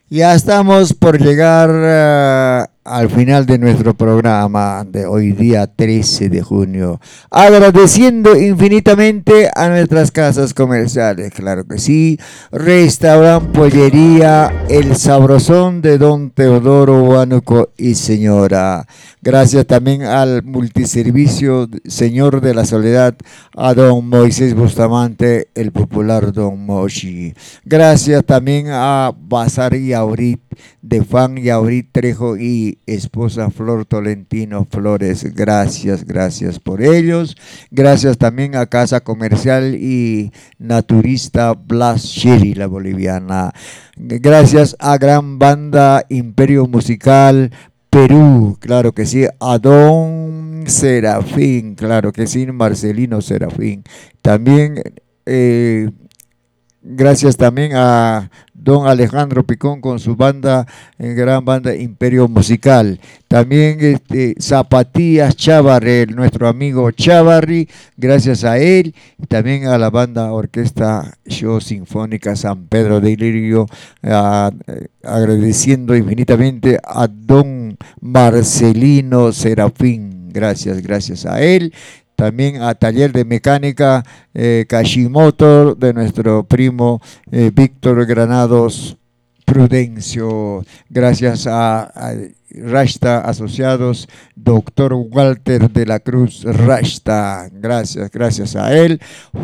Ya estamos por llegar al final de nuestro programa de hoy día 13 de junio, agradeciendo infinitamente a nuestras casas comerciales, claro que sí, Restaurant Pollería El Sabrosón de Don Teodoro Huánuco y señora. Gracias también al multiservicio Señor de la Soledad, a Don Moisés Bustamante, el popular Don Moshi. Gracias también a Bazar y Aurit de Fan y Aurit Trejo y esposa Flor Tolentino Flores. Gracias, gracias por ellos. Gracias también a Casa Comercial y Naturista Blas Sherry, la boliviana. Gracias a Gran Banda Imperio Musical Perú, claro que sí, a Don Serafín, claro que sí, Marcelino Serafín. También eh, gracias también a don Alejandro Picón con su banda, gran banda Imperio Musical. También Zapatillas Chávarri, nuestro amigo Chávarri, gracias a él. Y también a la banda Orquesta Show Sinfónica San Pedro de Ilirio, agradeciendo infinitamente a don Marcelino Serafín. Gracias, gracias a él. También a Taller de Mecánica Kashimoto de nuestro primo Víctor Granados Prudencio. Gracias a Rashta Asociados, doctor Walter de la Cruz Rashta. Gracias, gracias a él.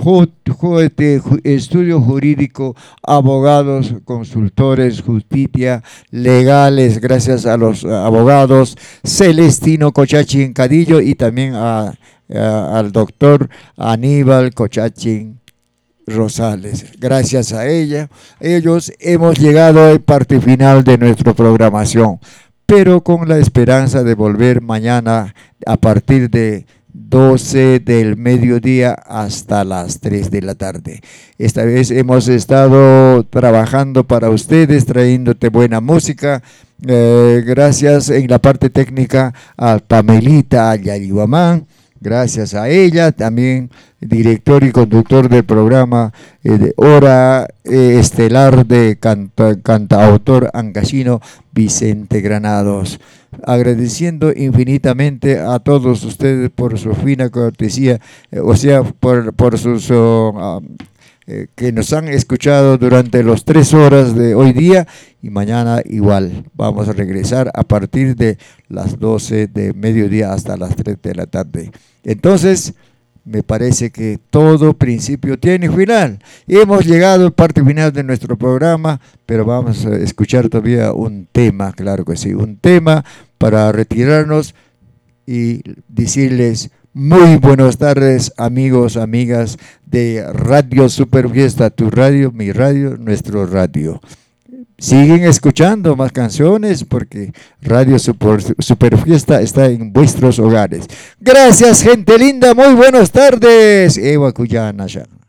Estudio Jurídico, abogados, consultores, justicia, legales. Gracias a los abogados Celestino Cochachín Cadillo y también al doctor Aníbal Cochachín Rosales. Gracias a ellos hemos llegado al parte final de nuestra programación, pero con la esperanza de volver mañana a partir de 12 del mediodía hasta las 3 de la tarde. Esta vez hemos estado trabajando para ustedes, trayéndote buena música. Gracias en la parte técnica a Pamelita Yayuamán. Gracias a ella, también director y conductor del programa de Hora Estelar de cantautor ancashino Vicente Granados. Agradeciendo infinitamente a todos ustedes por su fina cortesía, o sea, por sus que nos han escuchado durante las 3 horas de hoy día y mañana igual. Vamos a regresar a partir de las 12 de mediodía hasta las 3 de la tarde. Entonces, me parece que todo principio tiene final. Y hemos llegado a parte final de nuestro programa, pero vamos a escuchar todavía un tema, claro que sí, un tema para retirarnos y decirles muy buenas tardes, amigos, amigas de Radio Super Fiesta, tu radio, mi radio, nuestro radio. Siguen escuchando más canciones porque Radio Super Fiesta está en vuestros hogares. Gracias, gente linda, muy buenas tardes. Ewa Cuyana.